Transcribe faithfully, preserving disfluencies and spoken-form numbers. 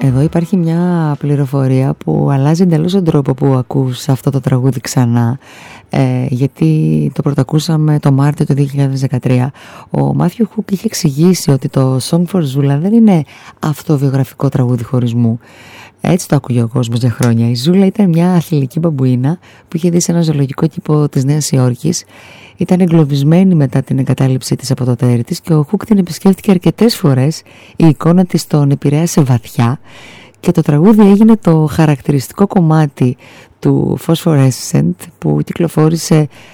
Εδώ υπάρχει μια πληροφορία που αλλάζει εντελώς τον τρόπο που ακούς αυτό το τραγούδι ξανά, ε, γιατί το πρωτακούσαμε το Μάρτιο του δύο χιλιάδες δεκατρία. Ο Μάθιου Χουκ είχε εξηγήσει ότι το Song for Zula δεν είναι αυτοβιογραφικό τραγούδι χωρισμού. Έτσι το άκουγε ο κόσμος για χρόνια. Η Ζούλα ήταν μια αθλητική μπαμπουίνα που είχε δει σε ένα ζωολογικό κήπο της Νέας Υόρκης. Ήταν εγκλωβισμένη μετά την εγκατάλειψή της από το τέρι της και ο Χουκ την επισκέφτηκε αρκετές φορές. Η εικόνα της τον επηρέασε βαθιά και το τραγούδι έγινε το χαρακτηριστικό κομμάτι του Phosphorescent που κυκλοφόρησε